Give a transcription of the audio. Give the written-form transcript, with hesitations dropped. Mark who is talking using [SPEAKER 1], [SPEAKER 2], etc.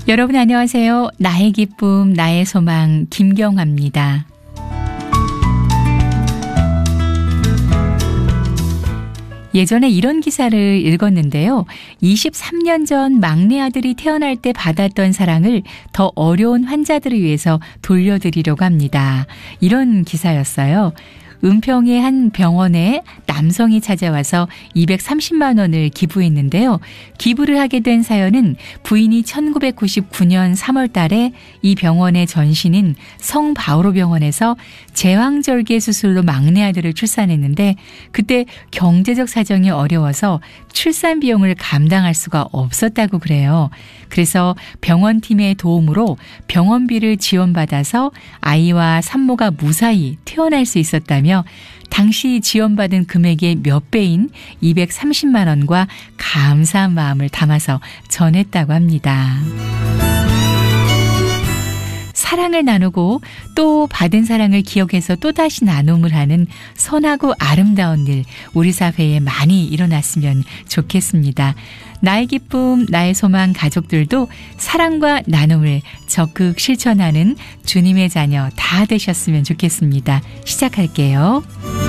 [SPEAKER 1] 여러분 안녕하세요. 나의 기쁨, 나의 소망 김경화입니다. 예전에 이런 기사를 읽었는데요. 23년 전 막내 아들이 태어날 때 받았던 사랑을 더 어려운 환자들을 위해서 돌려드리려고 합니다. 이런 기사였어요. 은평의 한 병원에 남성이 찾아와서 230만 원을 기부했는데요. 기부를 하게 된 사연은 부인이 1999년 3월 달에 이 병원의 전신인 성바오로병원에서 제왕절개 수술로 막내 아들을 출산했는데 그때 경제적 사정이 어려워서 출산 비용을 감당할 수가 없었다고 그래요. 그래서 병원팀의 도움으로 병원비를 지원받아서 아이와 산모가 무사히 태어날 수 있었다며 당시 지원받은 금액의 몇 배인 230만 원과 감사한 마음을 담아서 전했다고 합니다. 사랑을 나누고 또 받은 사랑을 기억해서 또다시 나눔을 하는 선하고 아름다운 일 우리 사회에 많이 일어났으면 좋겠습니다. 나의 기쁨, 나의 소망 가족들도 사랑과 나눔을 적극 실천하는 주님의 자녀 다 되셨으면 좋겠습니다. 시작할게요.